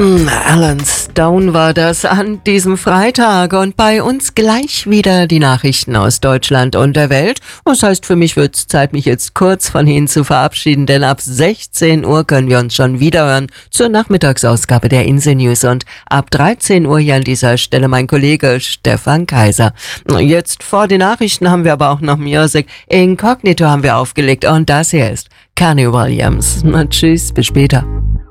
Alan Stone war das an diesem Freitag und bei uns gleich wieder die Nachrichten aus Deutschland und der Welt. Das heißt, für mich wird's Zeit, mich jetzt kurz von Ihnen zu verabschieden, denn ab 16 Uhr können wir uns schon wieder hören zur Nachmittagsausgabe der Insel News und ab 13 Uhr hier an dieser Stelle mein Kollege Stefan Kaiser. Jetzt vor den Nachrichten haben wir aber auch noch Music Incognito haben wir aufgelegt und das hier ist Kanye Williams. Na, tschüss, bis später.